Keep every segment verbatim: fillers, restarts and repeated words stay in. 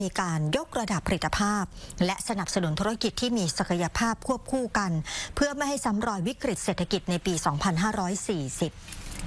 มีการยกระดับผลิตภาพและสนับสนุนธุรกิจที่มีศักยภาพควบคู่กันเพื่อไม่ให้ซ้ำรอยวิกฤตเศรษฐกิจในปี สองพันห้าร้อยสี่สิบ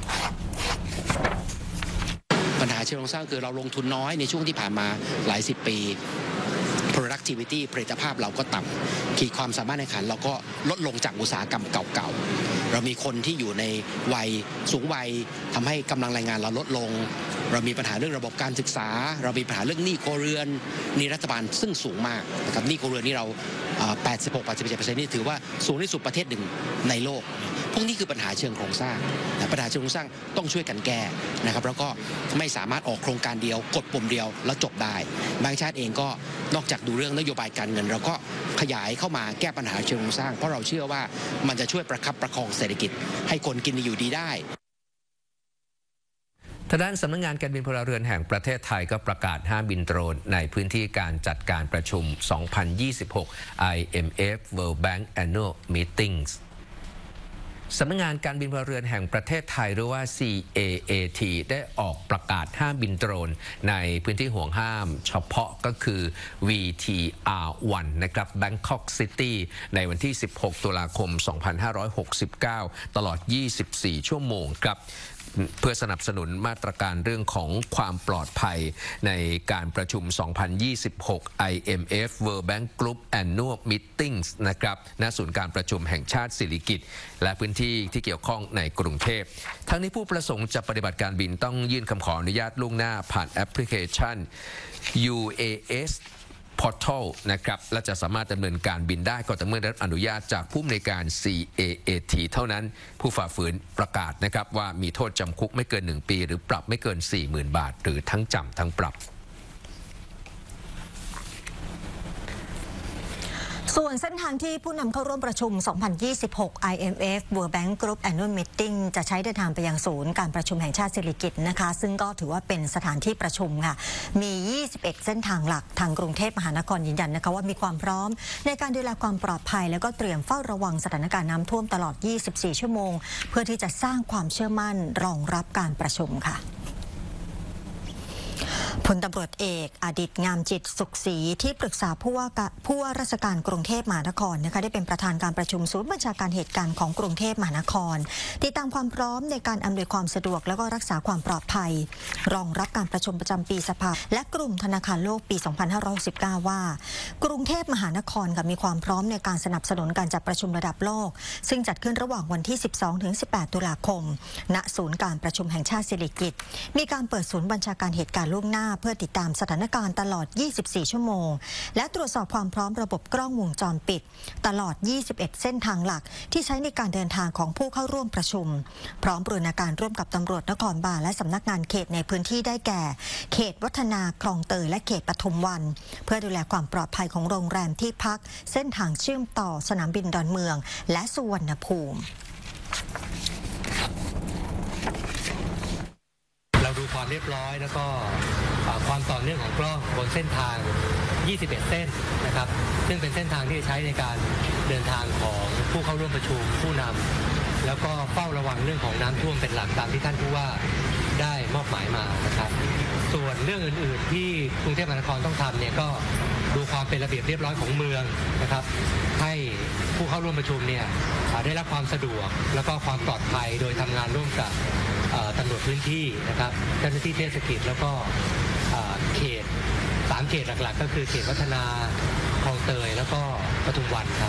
ปัญหาเชิงโครงสร้างคือเราลงทุนน้อยในช่วงที่ผ่านมาหลายสิบปี productivity ผลิตภาพเราก็ต่ำขีดความสามารถในขันเราก็ลดลงจากอุตสาหกรรมเก่าๆเรามีคนที่อยู่ในวัยสูงวัยทำให้กำลังแรงงานเราลดลงเรามีปัญหาเรื่องระบบการศึกษาเรามีปัญหาเรื่องหนี้ครัวเรือนหนี้รัฐบาลซึ่งสูงมากนะครับหนี้ครัวเรือนนี่เรา แปดสิบหก แปดสิบเจ็ดเปอร์เซ็นต์ นี่ถือว่าสูงที่สุดประเทศหนึ่งในโลกพวกนี้คือปัญหาเชิงโครงสร้างปัญหาเชิงโครงสร้างต้องช่วยกันแก้นะครับแล้วก็ไม่สามารถออกโครงการเดียวกดปุ่มเดียวแล้วจบได้แบงก์ชาติเองก็นอกจากดูเรื่องนโยบายการเงินเราก็ขยายเข้ามาแก้ปัญหาเชิงโครงสร้างเพราะเราเชื่อว่ามันจะช่วยประคับประคองเศรษฐกิจให้คนกินอยู่ดีได้ทางด้านสำนักงานการบินพลเรือนแห่งประเทศไทยก็ประกาศห้ามบินโดรนในพื้นที่การจัดการประชุม สองพันยี่สิบหก ไอ เอ็ม เอฟ World Bank Annual Meetings สำนักงานการบินพลเรือนแห่งประเทศไทยหรือว่า ซี เอ เอ ที ได้ออกประกาศห้ามบินโดรนในพื้นที่ห่วงห้ามเฉพาะก็คือ วี ที อาร์ วัน นะครับ Bangkok City ในวันที่ สิบหก ตุลาคม สองพันห้าร้อยหกสิบเก้า ตลอด ยี่สิบสี่ ชั่วโมงครับเพื่อสนับสนุนมาตรการเรื่องของความปลอดภัยในการประชุม สองพันยี่สิบหก ไอ เอ็ม เอฟ World Bank Group Annual Meetings นะครับณศูนย์การประชุมแห่งชาติสิริกิติ์และพื้นที่ที่เกี่ยวข้องในกรุงเทพทั้งนี้ผู้ประสงค์จะปฏิบัติการบินต้องยื่นคำขออนุญาตล่วงหน้าผ่านแอปพลิเคชัน ยู เอ เอสPortal นะครับและจะสามารถดำเนินการบินได้ก็ต่อเมื่อได้รับอนุญาตจากผู้อำนวยการ ซี เอ เอ ที เท่านั้นผู้ฝ่าฝืนประกาศนะครับว่ามีโทษจำคุกไม่เกินหนึ่งปีหรือปรับไม่เกิน สี่หมื่น บาทหรือทั้งจำทั้งปรับส่วนเส้นทางที่ผู้นำเข้าร่วมประชุม สองพันยี่สิบหก ไอ เอ็ม เอฟ World Bank Group Annual Meeting จะใช้เดินทางไปยังศูนย์การประชุมแห่งชาติสิริกิติ์นะคะซึ่งก็ถือว่าเป็นสถานที่ประชุมค่ะมี ยี่สิบเอ็ด เส้นทางหลักทางกรุงเทพมหานครยืนยันนะคะว่ามีความพร้อมในการดูแลความปลอดภัยแล้วก็เตรียมเฝ้าระวังสถานการณ์น้ำท่วมตลอด ยี่สิบสี่ ชั่วโมงเพื่อที่จะสร้างความเชื่อมั่นรองรับการประชุมค่ะพลตำรวจเอกอดิษฐ์งามจิตสุขศรีที่ปรึกษาผู้ว่าผู้ว่าราชการกรุงเทพมหานครนะคะได้เป็นประธานการประชุมศูนย์บัญชาการเหตุการณ์ของกรุงเทพมหานครติดตามความพร้อมในการอำนวยความสะดวกและก็รักษาความปลอดภัยรองรับการประชุมประจำปีสภาและกลุ่มธนาคารโลกปี สองพันห้าร้อยหกสิบเก้า ว่ากรุงเทพมหานครค่ะมีความพร้อมในการสนับสนุนการจัดประชุมระดับโลกซึ่งจัดขึ้นระหว่างวันที่ สิบสองถึงสิบแปด ตุลาคมณศูนย์การประชุมแห่งชาติสิริกิติ์มีการเปิดศูนย์บัญชาการเหตุการณ์ล่วงหน้าเพื่อติดตามสถานการณ์ตลอด ยี่สิบสี่ ชั่วโมงและตรวจสอบความพร้อมระบบกล้องวงจรปิดตลอด ยี่สิบเอ็ด เส้นทางหลักที่ใช้ในการเดินทางของผู้เข้าร่วมประชุมพร้อมบูรณาการร่วมกับตำรวจนครบาลและสำนักงานเขตในพื้นที่ได้แก่เขตวัฒนาคลองเตยและเขตปทุมวันเพื่อดูแลความปลอดภัยของโรงแรมที่พักเส้นทางเชื่อมต่อสนามบินดอนเมืองและสุวรรณภูมิเราดูความเรียบร้อยแล้วก็ความต่อเนื่องของกล้องบนเส้นทาง ยี่สิบเอ็ด เส้นนะครับซึ่งเป็นเส้นทางที่ใช้ในการเดินทางของผู้เข้าร่วมประชุมผู้นำแล้วก็เฝ้าระวังเรื่องของน้ำท่วมเป็นหลักตามที่ท่านผู้ว่าได้มอบหมายมานะครับส่วนเรื่องอื่นๆที่กรุงเทพมหานครต้องทำเนี่ยก็ดูความเป็นระเบียบเรียบร้อยของเมืองนะครับให้ผู้เข้าร่วมประชุมเนี่ยได้รับความสะดวกแล้วก็ความปลอดภัยโดยทำงานร่วมกับตำรวจพื้นที่นะครับเจ้าหน้าที่เทศกิจแล้วก็เขตสามเขตหลักๆก็คือเขตวัฒนาคลองเตยแล้วก็ปทุมวันครับ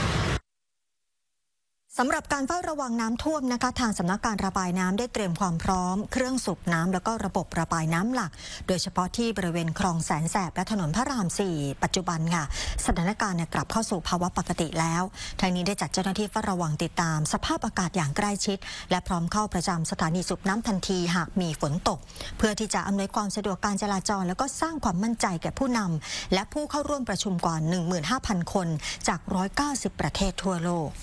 สำหรับการเฝ้าระวังน้ำท่วมนะคะทางสำนักการระบายน้ำได้เตรียมความพร้อมเครื่องสูบน้ำแล้วก็ระบบระบายน้ำหลักโดยเฉพาะที่บริเวณคลองแสนแสบและถนนพระรามสี่ปัจจุบันค่ะสถานการณ์กลับเข้าสู่ภาวะปกติแล้วทางนี้ได้จัดเจ้าหน้าที่เฝ้าระวังติดตามสภาพอากาศอย่างใกล้ชิดและพร้อมเข้าประจำสถานีสูบน้ำทันทีหากมีฝนตกเพื่อที่จะอำนวยความสะดวกการจราจรแล้วก็สร้างความมั่นใจแก่ผู้นำและผู้เข้าร่วมประชุมกว่า หนึ่งหมื่นห้าพัน คนจากหนึ่งร้อยเก้าสิบประเทศทั่วโลก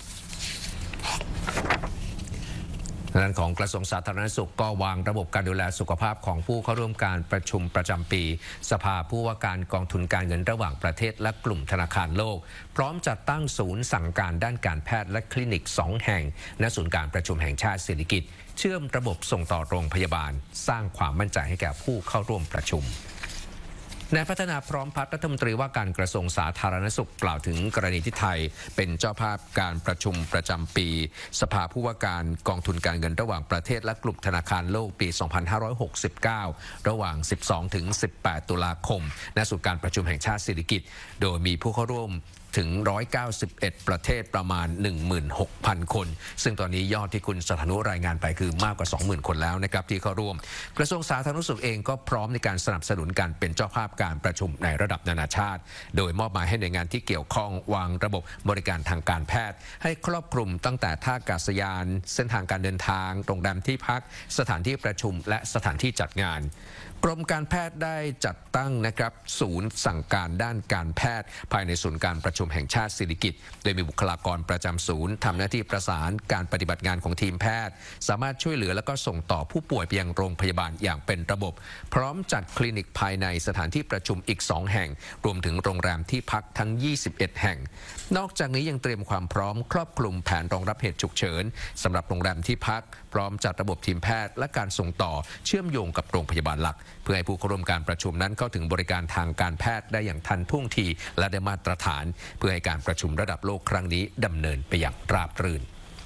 ด้านของกระทรวงสาธารณสุขก็วางระบบการดูแลสุขภาพของผู้เข้าร่วมการประชุมประจำปีสภาผู้ว่าการกองทุนการเงินระหว่างประเทศและกลุ่มธนาคารโลกพร้อมจัดตั้งศูนย์สั่งการด้านการแพทย์และคลินิกสองแห่งณศูนย์การประชุมแห่งชาติสิริกิติ์เชื่อมระบบส่งต่อโรงพยาบาลสร้างความมั่นใจให้แก่ผู้เข้าร่วมประชุมนายพัฒนาพร้อมพัฒน์รัฐมนตรีว่าการกระทรวงสาธารณสุขกล่าวถึงกรณีที่ไทยเป็นเจ้าภาพการประชุมประจำปี สภาผู้ว่าการกองทุนการเงินระหว่างประเทศและกลุ่มธนาคารโลกปี สองพันห้าร้อยหกสิบเก้า ระหว่าง สิบสองถึงสิบแปด ตุลาคมณศูนย์การประชุมแห่งชาติสิริกิติ์โดยมีผู้เข้าร่วมถึงหนึ่งร้อยเก้าสิบเอ็ด ประเทศประมาณ หนึ่งหมื่นหกพัน คนซึ่งตอนนี้ยอดที่คุณสถานุรายงานไปคือมากกว่า สองหมื่น คนแล้วนะครับที่เข้าร่วมกระทรวงสาธารณสุขเองก็พร้อมในการสนับสนุนการเป็นเจ้าภาพการประชุมในระดับนานาชาติโดยมอบหมายให้หน่วยงานที่เกี่ยวข้องวางระบบบริการทางการแพทย์ให้ครอบคลุมตั้งแต่ท่าอากาศยานเส้นทางการเดินทางโรงแรมที่พักสถานที่ประชุมและสถานที่จัดงานกรมการแพทย์ได้จัดตั้งนะครับศูนย์สั่งการด้านการแพทย์ภายในศูนย์การประชุมแห่งชาติสิริกิติ์โดยมีบุคลากรประจำศูนย์ทำหน้าที่ประสานการปฏิบัติงานของทีมแพทย์สามารถช่วยเหลือและก็ส่งต่อผู้ป่วยไปยังโรงพยาบาลอย่างเป็นระบบพร้อมจัดคลินิกภายในสถานที่ประชุมอีกสองแห่งรวมถึงโรงแรมที่พักทั้งยี่สิบเอ็ดแห่งนอกจากนี้ยังเตรียมความพร้อมครอบคลุมแผนรองรับเหตุฉุกเฉินสำหรับโรงแรมที่พักพร้อมจัดระบบทีมแพทย์และการส่งต่อเชื่อมโยงกับโรงพยาบาลหลักเพื่อให้ผู้เข้าร่วมการประชุมนั้นเข้าถึงบริการทางการแพทย์ได้อย่างทันท่วงทีและได้มาตรฐานเพื่อให้การประชุมระดับโลกครั้งนี้ดำเนินไปอย่างราบรื่น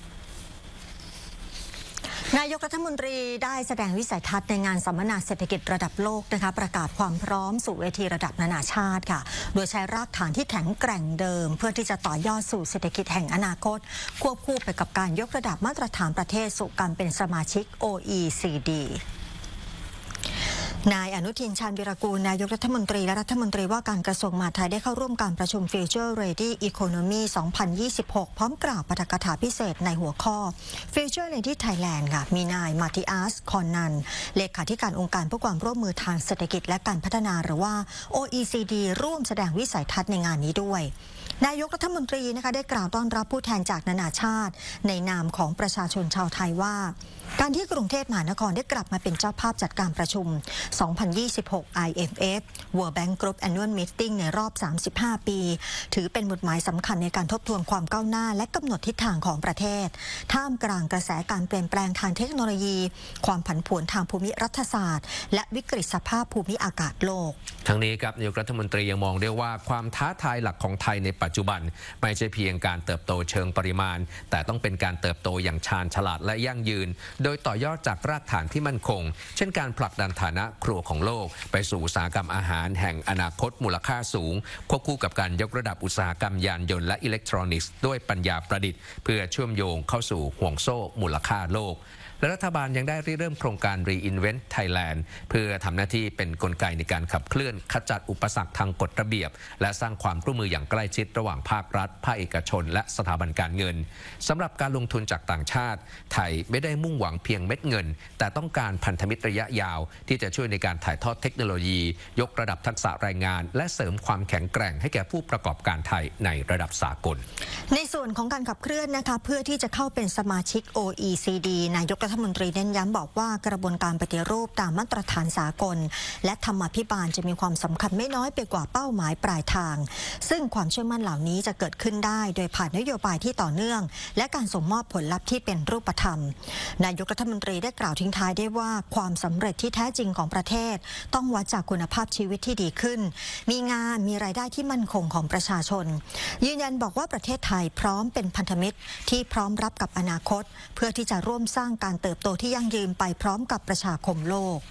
นายกรัฐมนตรีได้แสดงวิสัยทัศน์ในงานสัมมนาเศรษฐกิจระดับโลกนะคะประกาศความพร้อมสู่เวทีระดับนานาชาติค่ะโดยใช้รากฐานที่แข็งแกร่งเดิมเพื่อที่จะต่อยอดสู่เศรษฐกิจแห่งอนาคตควบคู่ไปกับการยกระดับมาตรฐานประเทศสู่การเป็นสมาชิก โอ อี ซี ดี นายอนุทินชาญวิรากูลนายกรัฐมนตรีและรัฐมนตรีว่าการกระทรวงมหาดไทยได้เข้าร่วมการประชุม Future Ready Economy สองพันยี่สิบหก พร้อมกล่าวปาฐกถาพิเศษในหัวข้อ Future Ready Thailand ค่ะมีนายมาติอัส คอนนันเลขาธิการองค์การเพื่อความร่วมมือทางเศรษฐกิจและการพัฒนาหรือว่า โอ อี ซี ดี ร่วมแสดงวิสัยทัศน์ในงานนี้ด้วยนายกรัฐมนตรีนะคะได้กล่าวต้อนรับผู้แทนจากนานาชาติในนามของประชาชนชาวไทยว่าการที่กรุงเทพมหานครได้กลับมาเป็นเจ้าภาพจัดการประชุม สองพันยี่สิบหก ไอ เอ็ม เอฟ World Bank Group Annual Meeting ในรอบ สามสิบห้า ปีถือเป็นหมุดหมายสำคัญในการทบทวนความก้าวหน้าและกำหนดทิศทางของประเทศท่ามกลางกระแสการเปลี่ยนแปลงทางเทคโนโลยีความผันผวนทางภูมิรัฐศาสตร์และวิกฤตสภาพภูมิอากาศโลกทั้งนี้ครับนายกรัฐมนตรียังมองได้ว่าความท้าทายหลักของไทยในปัจจุบันไม่ใช่เพียงการเติบโตเชิงปริมาณแต่ต้องเป็นการเติบโตอย่างชาญฉลาดและยั่งยืนโดยต่อยอดจากรากฐานที่มั่นคงเช่นการผลักดันฐานะครัวของโลกไปสู่อุตสาหกรรมอาหารแห่งอนาคตมูลค่าสูงควบคู่กับการยกระดับอุตสาหกรรมยานยนต์และอิเล็กทรอนิกส์ด้วยปัญญาประดิษฐ์เพื่อเชื่อมโยงเข้าสู่ห่วงโซ่มูลค่าโลกและรัฐบาลยังได้ริเริ่มโครงการ Reinvent Thailand เพื่อทำหน้าที่เป็นกลไกในการขับเคลื่อนขจัดอุปสรรคทางกฎระเบียบและสร้างความร่วมมืออย่างใกล้ชิดระหว่างภาครัฐภาคเอกชนและสถาบันการเงินสำหรับการลงทุนจากต่างชาติไทยไม่ได้มุ่งหวังเพียงเม็ดเงินแต่ต้องการพันธมิตรระยะยาวที่จะช่วยในการถ่ายทอดเทคโนโลยียกระดับทักษะแรงงานและเสริมความแข็งแกร่งให้แก่ผู้ประกอบการไทยในระดับสากลในส่วนของการขับเคลื่อนนะคะเพื่อที่จะเข้าเป็นสมาชิก โอ อี ซี ดี นายกรัฐมนตรีเน้นย้ำบอกว่ากระบวนการปฏิรูปตามมาตรฐานสากลและธรรมาภิบาลจะมีความสำคัญไม่น้อยไปกว่าเป้าหมายปลายทางซึ่งความเชื่อมั่นเหล่านี้จะเกิดขึ้นได้โดยผ่านนโยบายที่ต่อเนื่องและการส่งมอบผลลัพธ์ที่เป็นรูปธรรมนายกรัฐมนตรีได้กล่าวทิ้งท้ายได้ว่าความสำเร็จที่แท้จริงของประเทศต้องวัดจากคุณภาพชีวิตที่ดีขึ้นมีงานมีรายได้ที่มั่นคงของประชาชนยืนยันบอกว่าประเทศไทยพร้อมเป็นพันธมิตรที่พร้อมรับกับอนาคตเพื่อที่จะร่วมสร้างการเติบโตที่ยั่งยืนไปพร้อมกับประชาคมโลก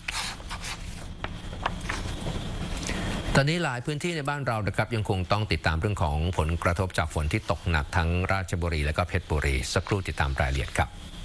ตอนนี้หลายพื้นที่ในบ้านเรานะครับยังคงต้องติดตามเรื่องของผลกระทบจากฝนที่ตกหนักทั้งราชบุรีและก็เพชรบุรีสักครู่ติดตามรายละเอียดครับ